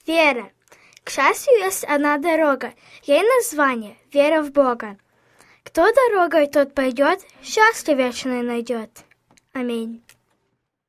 Вера. К счастью есть одна дорога, ей название — вера в Бога. Кто дорогой тот пойдет, счастье вечное найдет. Аминь.